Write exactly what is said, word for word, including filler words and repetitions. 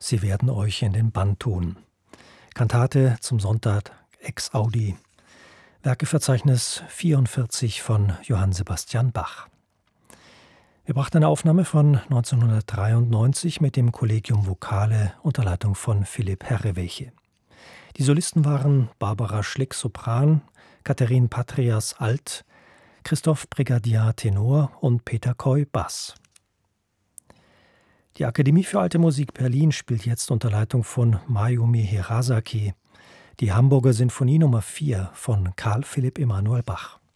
Sie werden euch in den Bann tun. Kantate zum Sonntag ex Audi. Werkeverzeichnis vierundvierzig von Johann Sebastian Bach. Wir brachten eine Aufnahme von neunzehnhundertdreiundneunzig mit dem Collegium Vocale unter Leitung von Philipp Herreweghe. Die Solisten waren Barbara Schlick Sopran, Katharine Patrias Alt, Christoph Brigadier Tenor und Peter Coy Bass. Die Akademie für Alte Musik Berlin spielt jetzt unter Leitung von Mayumi Hirasaki die Hamburger Sinfonie Nummer vier von Carl Philipp Emanuel Bach.